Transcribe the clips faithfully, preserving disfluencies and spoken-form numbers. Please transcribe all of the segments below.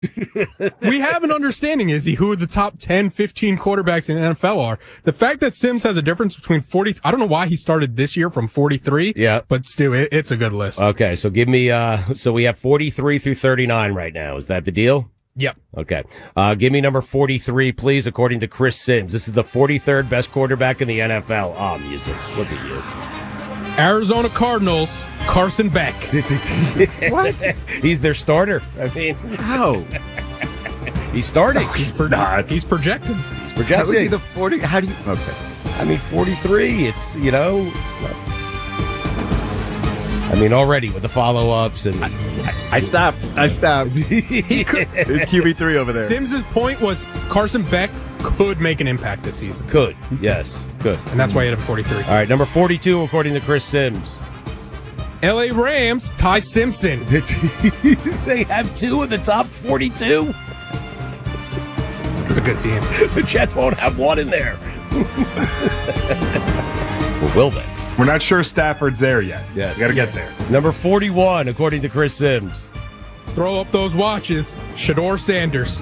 We have an understanding, Izzy, who the top ten, fifteen quarterbacks in the N F L are. The fact that Sims has a difference between forty, I don't know why he started this year from forty-three. Yeah. But still, it, it's a good list. Okay, so give me, uh, so we have forty-three through thirty-nine right now. Is that the deal? Yep. Okay. Uh, give me number forty-three, please, according to Chris Sims. This is the forty-third best quarterback in the N F L. Oh, music. Look at you. Arizona Cardinals, Carson Beck. What? He's their starter. I mean, How? he's starting. He's, pro- he's projected. He's How projecting. is he the forty? How do you? Okay. I mean, forty-three, it's, you know, it's not. I mean, already with the follow-ups and... I stopped. I stopped. He could, There's Q B three over there. Sims's point was Carson Beck could make an impact this season. Could. Yes, could. And that's why he had him forty-three. All right, number forty-two, according to Chris Sims. L A Rams, Ty Simpson. They have two of the top forty-two. It's a good team. The Jets won't have one in there. Or will they? We're not sure Stafford's there yet. Yes. Got to get there. Number forty-one, according to Chris Sims. Throw up those watches. Shador Sanders.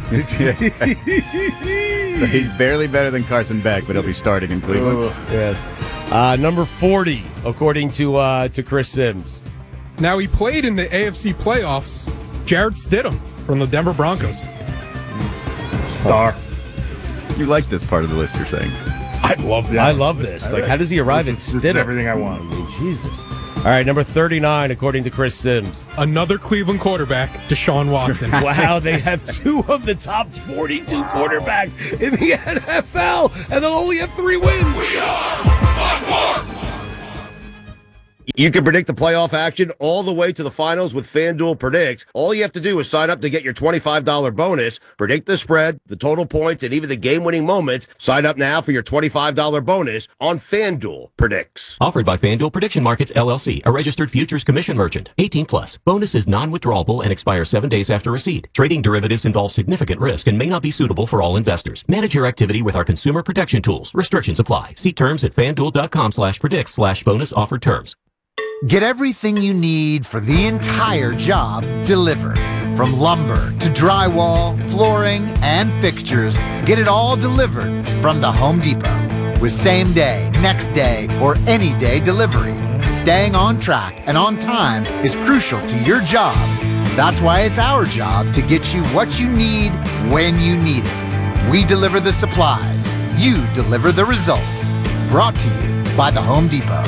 So he's barely better than Carson Beck, but he'll be starting in Cleveland. Yes. Uh, number forty, according to uh, to Chris Sims. Now he played in the A F C playoffs. Jared Stidham from the Denver Broncos. Star. You like this part of the list, you're saying? I love that. I love this. Like, how does he arrive This at is, this is Stidham? everything I I want. mean, Jesus. All right, number thirty-nine, according to Chris Sims. Another Cleveland quarterback, Deshaun Watson. Wow, they have two of the top forty-two quarterbacks in the N F L, and they'll only have three wins. We are You can predict the playoff action all the way to the finals with FanDuel Predicts. All you have to do is sign up to get your twenty-five dollars bonus, predict the spread, the total points, and even the game-winning moments. Sign up now for your twenty-five dollars bonus on FanDuel Predicts. Offered by FanDuel Prediction Markets, L L C, a registered futures commission merchant. eighteen plus. Bonus is non-withdrawable and expires seven days after receipt. Trading derivatives involves significant risk and may not be suitable for all investors. Manage your activity with our consumer protection tools. Restrictions apply. See terms at fanduel.com slash predicts slash bonus offered terms. Get everything you need for the entire job delivered. From lumber to drywall, flooring, and fixtures, get it all delivered from the Home Depot. With same day, next day, or any day delivery, staying on track and on time is crucial to your job. That's why it's our job to get you what you need when you need it. We deliver the supplies. You deliver the results. Brought to you by the Home Depot.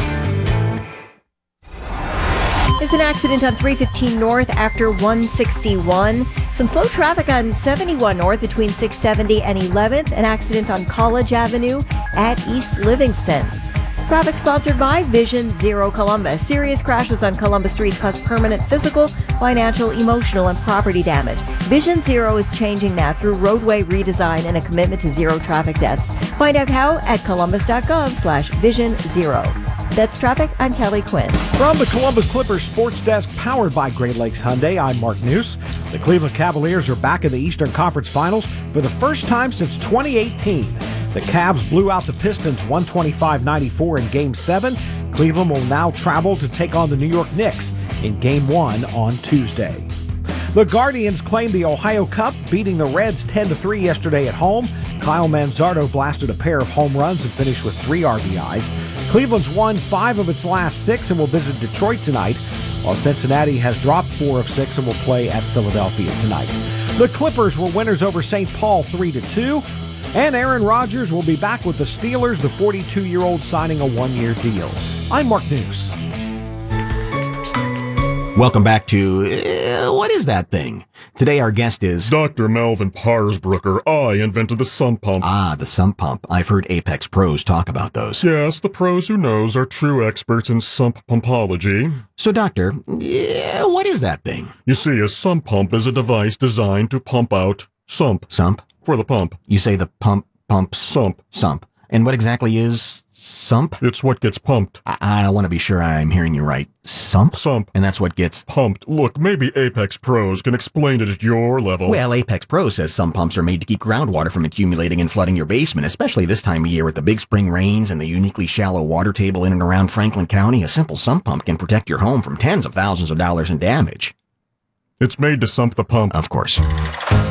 There's an accident on three fifteen North after one sixty-one. Some slow traffic on seventy-one North between six seventy and eleventh. An accident on College Avenue at East Livingston. Traffic sponsored by Vision Zero Columbus. Serious crashes on Columbus streets cause permanent physical, financial, emotional, and property damage. Vision Zero is changing that through roadway redesign and a commitment to zero traffic deaths. Find out how at columbus.gov slash vision zero. That's traffic. I'm Kelly Quinn. From the Columbus Clippers Sports Desk, powered by Great Lakes Hyundai, I'm Mark News. The Cleveland Cavaliers are back in the Eastern Conference Finals for the first time since twenty eighteen. The Cavs blew out the Pistons one twenty-five ninety-four in Game seven. Cleveland will now travel to take on the New York Knicks in Game one on Tuesday. The Guardians claimed the Ohio Cup, beating the Reds ten to three yesterday at home. Kyle Manzardo blasted a pair of home runs and finished with three R B Is. Cleveland's won five of its last six and will visit Detroit tonight, while Cincinnati has dropped four of six and will play at Philadelphia tonight. The Clippers were winners over Saint Paul three to two. And Aaron Rodgers will be back with the Steelers, the forty-two-year-old signing a one-year deal. I'm Mark News. Welcome back to uh, What Is That Thing? Today our guest is Doctor Melvin Parsbrucker. I invented the sump pump. Ah, the sump pump. I've heard Apex pros talk about those. Yes, the pros who knows are true experts in sump pumpology. So, Doctor, yeah, what is that thing? You see, a sump pump is a device designed to pump out sump. Sump? For the pump. You say the pump pumps? Sump. Sump. And what exactly is sump? It's what gets pumped. I, I want to be sure I'm hearing you right. Sump? Sump. And that's what gets pumped. Look, maybe Apex Pros can explain it at your level. Well, Apex Pros says sump pumps are made to keep groundwater from accumulating and flooding your basement, especially this time of year with the big spring rains and the uniquely shallow water table in and around Franklin County. A simple sump pump can protect your home from tens of thousands of dollars in damage. It's made to sump the pump. Of course.